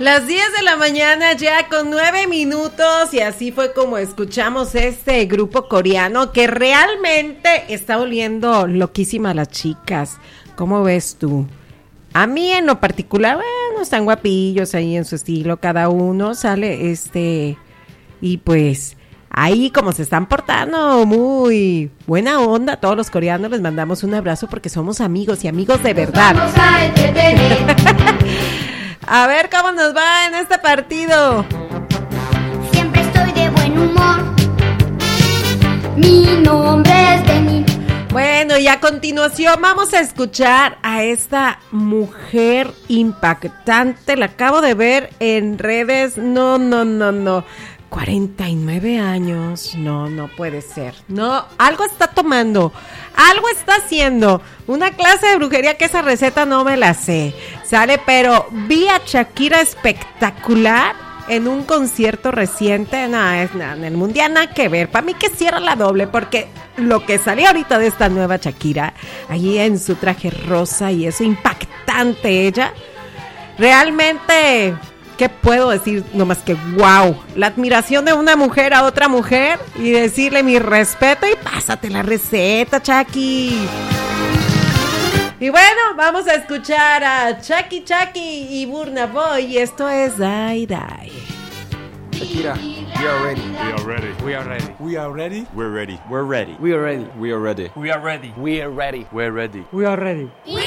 Las 10 de la mañana ya con 9 minutos y así fue como escuchamos este grupo coreano que realmente está volviendo loquísima a las chicas. ¿Cómo ves tú? A mí en lo particular, bueno, están guapillos ahí en su estilo, cada uno sale y pues ahí como se están portando muy buena onda, todos los coreanos les mandamos un abrazo porque somos amigos y amigos de verdad. Vamos a entretener. A ver cómo nos va en este partido. Siempre estoy de buen humor. Mi nombre es Denis. Bueno, y a continuación vamos a escuchar a esta mujer impactante. La acabo de ver en redes. No. 49 años. No puede ser. No, algo está tomando. Algo está haciendo. Una clase de brujería que esa receta no me la sé. Sale, pero vi a Shakira espectacular en un concierto reciente. No, en el mundial nada que ver. Para mí que cierra la doble, porque lo que salió ahorita de esta nueva Shakira, allí en su traje rosa y eso, impactante ella. Realmente, ¿qué puedo decir? No más que wow, la admiración de una mujer a otra mujer y decirle mi respeto y pásate la receta, Shaki. Y bueno, vamos a escuchar a Chucky y Burna Boy y esto es Die Die. Shakira, we are ready. We are ready. We are ready. We are ready. We're ready. We're ready. We are ready. We are ready. We are ready. We are ready. We're ready. We are ready. We